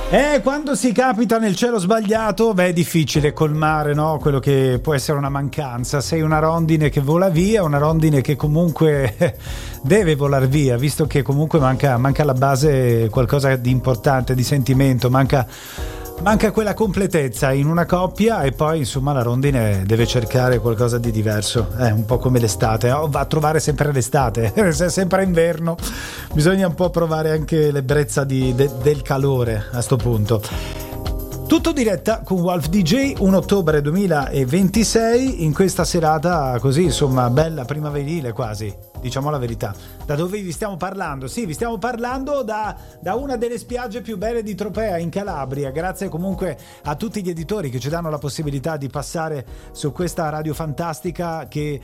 Quando si capita nel cielo sbagliato, è difficile colmare, no? Quello che può essere una mancanza. Sei una rondine che vola via, una rondine che comunque deve volar via, visto che comunque manca alla base qualcosa di importante, di sentimento, manca quella completezza in una coppia, e poi insomma la rondine deve cercare qualcosa di diverso. È un po' come l'estate, va a trovare sempre l'estate, se è sempre inverno bisogna un po' provare anche l'ebbrezza del calore a sto punto. Tutto diretta con Wolf DJ, 1 ottobre 2026, in questa serata così insomma bella primaverile quasi, diciamo la verità. Da dove vi stiamo parlando? Sì, vi stiamo parlando da una delle spiagge più belle di Tropea, in Calabria. Grazie comunque a tutti gli editori che ci danno la possibilità di passare su questa radio fantastica che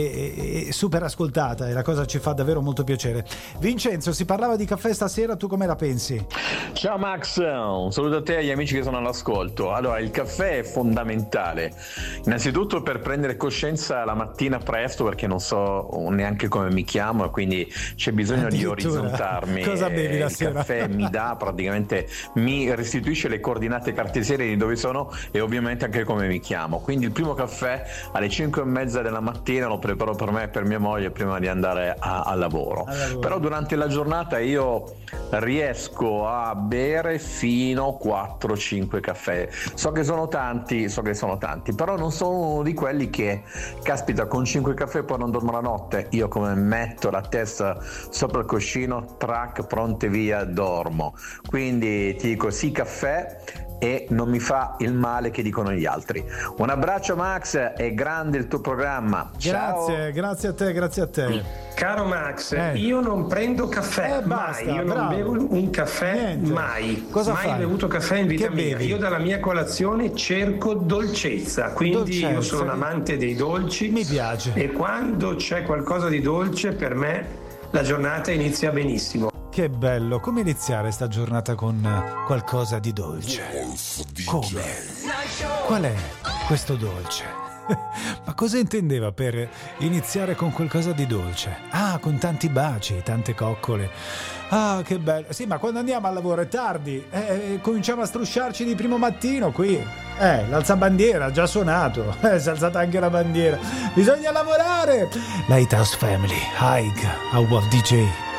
è super ascoltata, e la cosa ci fa davvero molto piacere. Vincenzo, si parlava di caffè stasera, tu come la pensi? Ciao Max, un saluto a te e agli amici che sono all'ascolto. Allora, il caffè è fondamentale, innanzitutto per prendere coscienza la mattina presto, perché non so neanche come mi chiamo e quindi c'è bisogno di orizzontarmi. Cosa bevi la sera? Il caffè mi dà praticamente, mi restituisce le coordinate cartesiane di dove sono e ovviamente anche come mi chiamo. Quindi il primo caffè alle 5:30 della mattina lo preparo per me e per mia moglie prima di andare al lavoro. Però durante la giornata io riesco a bere fino a 4-5 caffè. So che sono tanti, però non sono uno di quelli che caspita, con 5 caffè poi non dormo la notte. Io come metto la testa sopra il cuscino, track, pronte via, dormo. Quindi ti dico sì caffè, e non mi fa il male che dicono gli altri. Un abbraccio Max, è grande il tuo programma. Ciao. Grazie a te. Caro Max, io non prendo caffè, basta, mai, io bravo. non bevo un caffè, Niente. mai. Cosa mai fai? bevuto caffè in vita Che mia. bevi? Io dalla mia colazione cerco dolcezza, quindi io sono un amante dei dolci. Mi piace. E quando c'è qualcosa di dolce, per me la giornata inizia benissimo. Che bello, come iniziare sta giornata con qualcosa di dolce? Come? Qual è questo dolce? Ma cosa intendeva per iniziare con qualcosa di dolce? Ah, con tanti baci, tante coccole. Ah, che bello. Sì, ma quando andiamo al lavoro è tardi, cominciamo a strusciarci di primo mattino qui. L'alzabandiera ha già suonato, si è alzata anche la bandiera. Bisogna lavorare. Lighthouse Family, Haig, a Wolf DJ.